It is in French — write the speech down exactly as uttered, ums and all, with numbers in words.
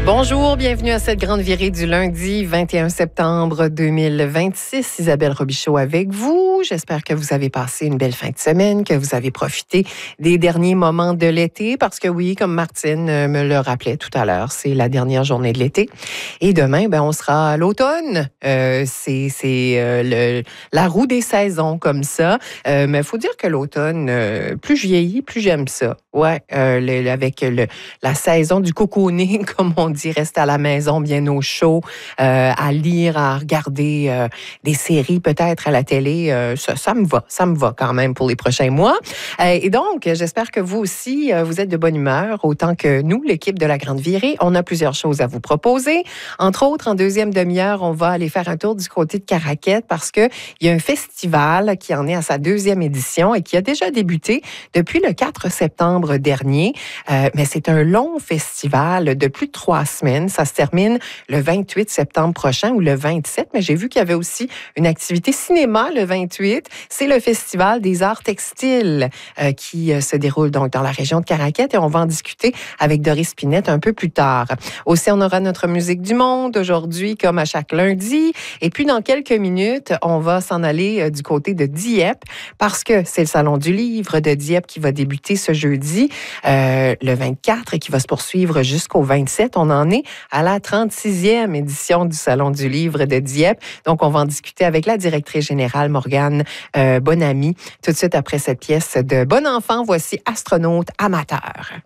Bonjour, bienvenue à cette grande virée du lundi vingt et un septembre deux mille vingt-six. Isabelle Robichaud avec vous. J'espère que vous avez passé une belle fin de semaine, que vous avez profité des derniers moments de l'été, parce que oui, comme Martine me le rappelait tout à l'heure, c'est la dernière journée de l'été. Et demain, ben, on sera à l'automne. Euh, c'est c'est euh, le, la roue des saisons comme ça. Euh, mais il faut dire que l'automne, euh, plus je vieillis, plus j'aime ça. Ouais, euh, le, avec le, la saison du cocooning, comme on dit, rester à la maison bien au chaud, euh, à lire, à regarder euh, des séries peut-être à la télé, euh, ça, ça me va, ça me va quand même pour les prochains mois. Euh, et donc, j'espère que vous aussi, euh, vous êtes de bonne humeur, autant que nous, l'équipe de la Grande Virée. On a plusieurs choses à vous proposer. Entre autres, en deuxième demi-heure, on va aller faire un tour du côté de Caraquet parce qu'il y a un festival qui en est à sa deuxième édition et qui a déjà débuté depuis le quatre septembre dernier. Euh, mais c'est un long festival de plus de trois semaines. Ça se termine le vingt-huit septembre prochain ou le vingt-sept, mais j'ai vu qu'il y avait aussi une activité cinéma le vingt-huit. C'est le Festival des arts textiles euh, qui euh, se déroule donc dans la région de Caraquet et on va en discuter avec Doris Pinette un peu plus tard. Aussi, on aura notre musique du monde aujourd'hui comme à chaque lundi. Et puis, dans quelques minutes, on va s'en aller euh, du côté de Dieppe parce que c'est le Salon du livre de Dieppe qui va débuter ce jeudi. Euh, le vingt-quatre et qui va se poursuivre jusqu'au vingt-sept. On en est à la trente-sixième édition du Salon du livre de Dieppe. Donc, on va en discuter avec la directrice générale, Morgane euh, Bonamy, tout de suite après cette pièce de Bon Enfant. Voici Astronaute amateur.